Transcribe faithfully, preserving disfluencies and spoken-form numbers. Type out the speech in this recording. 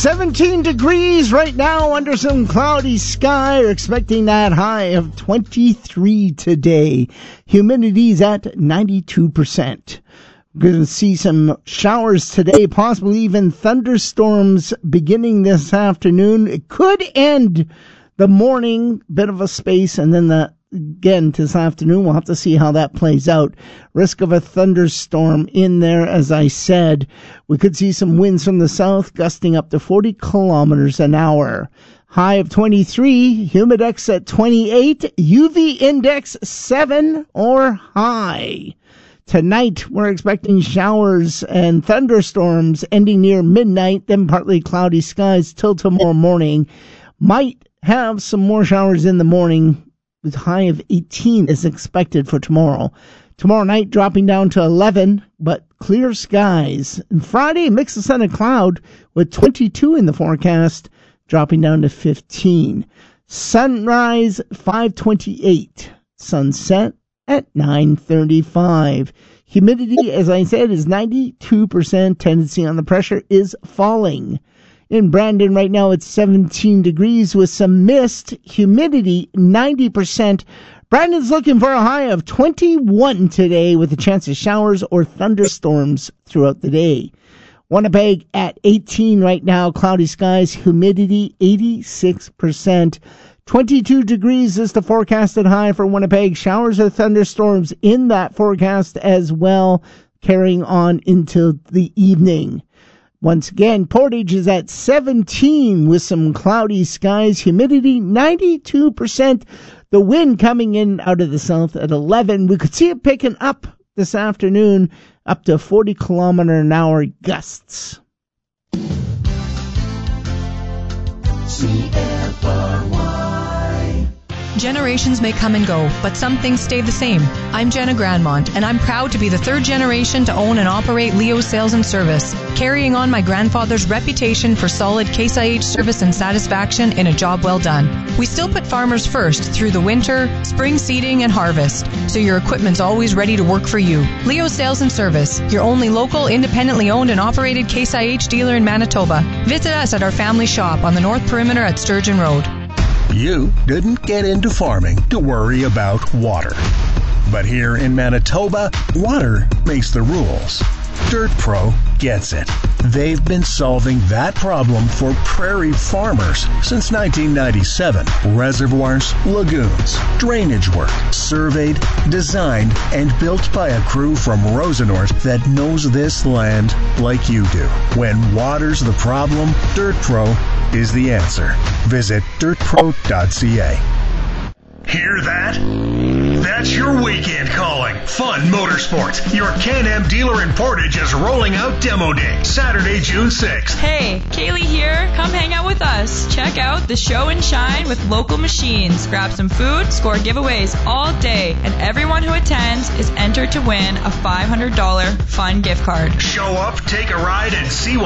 seventeen degrees right now under some cloudy sky. We're expecting that high of twenty-three today. Humidity's at ninety-two percent. We're going to see some showers today, possibly even thunderstorms beginning this afternoon. It could end the morning, bit of a space, and then the again this afternoon. We'll have to see how that plays out. Risk of a thunderstorm in there, as I said. We could see some winds from the south gusting up to forty kilometers an hour. High of twenty-three, humidex at twenty-eight, U V index seven or high. Tonight, we're expecting showers and thunderstorms ending near midnight, then partly cloudy skies till tomorrow morning. Might have some more showers in the morning, with high of eighteen is expected for tomorrow. Tomorrow night dropping down to eleven, but clear skies. And Friday, mix of sun and cloud with twenty-two in the forecast, dropping down to fifteen. Sunrise five twenty-eight. Sunset at nine thirty-five. Humidity, as I said, is ninety-two percent. Tendency on the pressure is falling. In Brandon right now, it's seventeen degrees with some mist. Humidity, ninety percent. Brandon's looking for a high of twenty-one today with a chance of showers or thunderstorms throughout the day. Winnipeg at eighteen right now. Cloudy skies. Humidity, eighty-six percent. twenty-two degrees is the forecasted high for Winnipeg. Showers or thunderstorms in that forecast as well, carrying on into the evening. Once again, Portage is at seventeen with some cloudy skies. Humidity, ninety-two percent. The wind coming in out of the south at eleven. We could see it picking up this afternoon up to forty kilometer an hour gusts. C F R Y. Generations may come and go, but some things stay the same. I'm Jenna Grandmont, and I'm proud to be the third generation to own and operate Leo Sales and Service, carrying on my grandfather's reputation for solid Case I H service and satisfaction in a job well done. We still put farmers first through the winter, spring seeding, and harvest, so your equipment's always ready to work for you. Leo Sales and Service, your only local, independently owned and operated Case I H dealer in Manitoba. Visit us at our family shop on the North Perimeter at Sturgeon Road. You didn't get into farming to worry about water. But here in Manitoba, water makes the rules. Dirt Pro gets it. They've been solving that problem for prairie farmers since nineteen ninety-seven. Reservoirs, lagoons, drainage work, surveyed, designed, and built by a crew from Rosenort that knows this land like you do. When water's the problem, Dirt Pro is the answer. Visit dirt pro dot c a. Hear that? That's your weekend calling. Fun Motorsports. Your Can-Am dealer in Portage is rolling out Demo Day, Saturday, June sixth. Hey, Kaylee here. Come hang out with us. Check out the show and shine with local machines. Grab some food, score giveaways all day, and everyone who attends is entered to win a five hundred dollars fun gift card. Show up, take a ride, and see what